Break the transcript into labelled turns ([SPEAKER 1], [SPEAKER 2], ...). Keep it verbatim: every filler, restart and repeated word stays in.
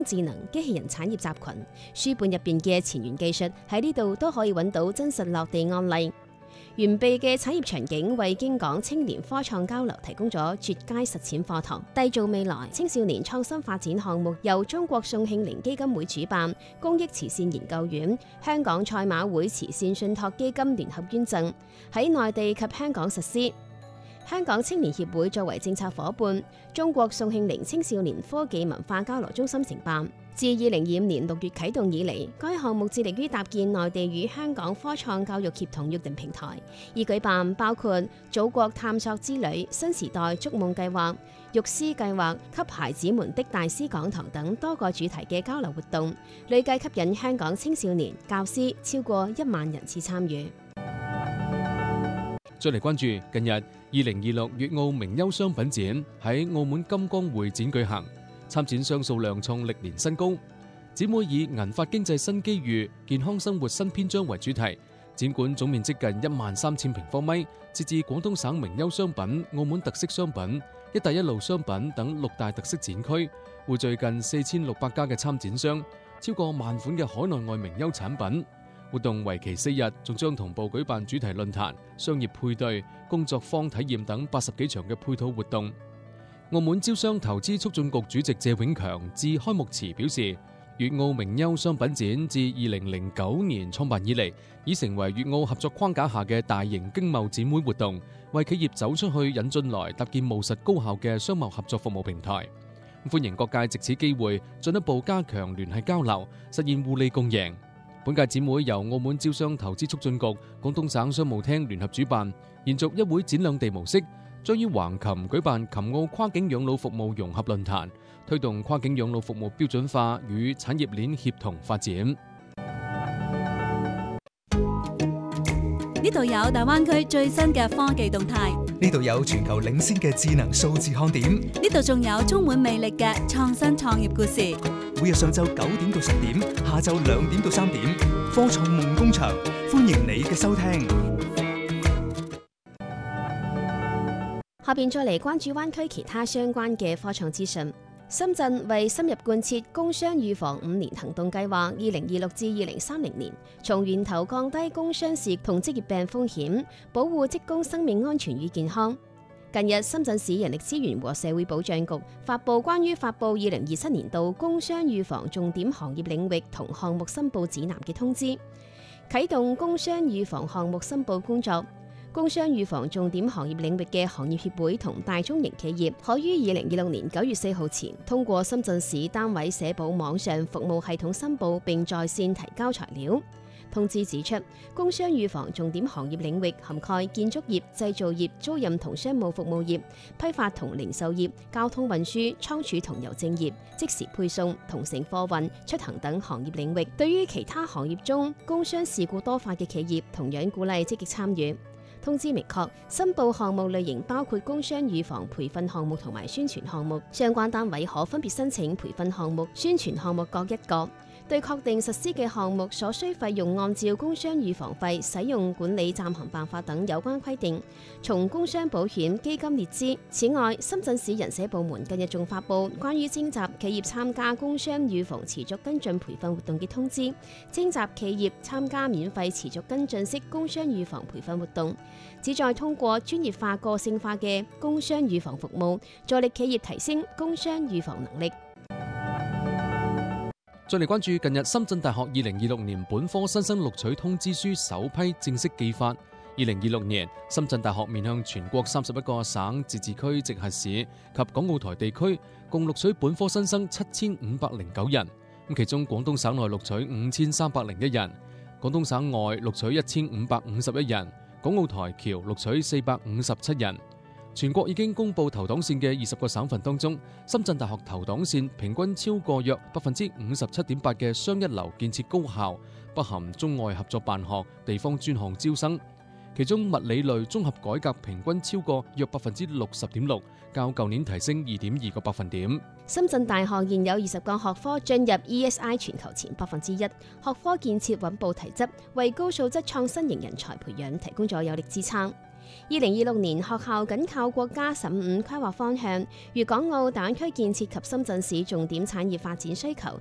[SPEAKER 1] 智能機器人產業集群，書本入邊嘅前沿技術喺呢度都可以揾到真實落地案例。完備嘅產業場景為京港青年科創交流提供咗絕佳實踐課堂。締造未來青少年創新發展項目由中國宋慶齡基金會主辦，公益慈善研究院、香港賽馬會慈善信託基金聯合捐贈，喺內地及香港實施。香港青年協會作為政策夥伴，中國宋慶齡青少年科技文化交流中心承辦。自二零二五年六月啟動以嚟，該項目致力於搭建內地與香港科創教育協同約定平台，以舉辦包括祖國探索之旅、新時代築夢計劃、育師計劃、給孩子們的大師講堂等多個主題嘅交流活動，累計吸引香港青少年、教師超過一萬人次參與。
[SPEAKER 2] 再嚟關注近日二零二六粵澳名優商品展喺澳門金光會展舉行，參展商數量創歷年新高。展會以銀髮經濟新機遇、健康生活新篇章為主題，展館總面積近一萬三千平方米，設置廣東省名優商品、澳門特色商品、一帶一路商品等六大特色展區，匯聚近四千六百家嘅參展商，超過萬款嘅海內外名優產品。活動為期四日，仲將同步舉辦主題論壇、商業配對、工作坊體驗等八十幾場嘅配套活動。澳門招商投資促進局主席謝永強致開幕詞表示，粵澳名優商品展自二零零九年創辦以嚟，已成為粵澳合作框架下嘅大型經貿展會活動，為企業走出去引進來搭建務實高效嘅商貿合作服務平台。歡迎各界藉此機會進一步加強聯繫交流，實現互利共贏。本屆展會由澳門招商投資促進局、廣東省商務廳聯合主辦，延續一會展兩地模式，將於橫琴舉辦琴澳跨境養老服務融合論壇，推動跨境養老服務標準化與產業鏈協同發展。
[SPEAKER 3] 呢度有大灣區最新嘅科技動態，
[SPEAKER 4] 呢度有全球領先嘅智能數字看點，
[SPEAKER 3] 呢度仲有充滿魅力嘅創新創業故事。
[SPEAKER 4] 每日上晝九點到十點，下晝兩點到三點，科創夢工場，歡迎你嘅收聽。
[SPEAKER 1] 下邊再嚟關注灣區其他相關嘅科創資訊。深圳為深入貫徹工傷預防五年行動計劃，二零二六至二零三零年，從源頭降低工傷事同職業病風險，保護職工生命安全與健康。近日，深圳市人力資源和社會保障局發布關於發布二零二七年度工傷預防重點行業領域同項目申報指南嘅通知，啟動工傷預防項目申報工作。工傷預防重點行業領域嘅行業協會同大中型企業可於二零二六年九月四號前通過深圳市單位社保網上服務系統申報並在線提交材料。通知指出，工傷預防重點行業領域涵蓋建築業、製造業、租賃同商務服務業、批發同零售業、交通運輸、倉儲同郵政業、即時配送、同城貨運、出行等行業領域。對於其他行業中工傷事故多發嘅企業，同樣鼓勵積極參與。通知明確，申報項目類型包括工傷預防培訓項目同埋宣傳項目，相關單位可分別申請培訓項目、宣傳項目各一個。對確定實施嘅項目所需費用，按照工傷預防費使用管理暫行辦法等有關規定，從工傷保險基金列支。此外，深圳市人社部門近日仲發布關於徵集企業參加工傷預防持續跟進培訓活動嘅通知，徵集企業參加免費持續跟進式工傷預防培訓活動，旨在通過專業化、個性化嘅工傷預防服務，助力企業提升工傷預防能力。
[SPEAKER 2] 再嚟關注近日深圳大學二零二六年本科新生錄取通知書首批正式寄發。二零二六年，深圳大學面向全國三十一個省、自治區、直轄市及港澳台地區，共錄取本科新生七千五百零九人。咁其中廣東省內錄取五千三百零一人，廣東省外錄取一千五百五十一人，港澳台僑錄取四百五十七人。全國已經公布投檔線嘅二十個省份當中，深圳大學投檔線平均超過約百分之五十七點八嘅雙一流建設高校，不含中外合作辦學、地方專項招生。其中物理類綜合改革平均超過約百分之六十點六，較舊年提升二點二個百分點。
[SPEAKER 1] 深圳大學現有二十個學科進入 E S I 全球前百分之一，學科建設穩步提質，為高素質創新型人才培養提供咗有力支撐。 二零二六年學校緊靠國家「十五五」規劃方向、粵港澳大灣區建設及深圳市重點產業發展需求，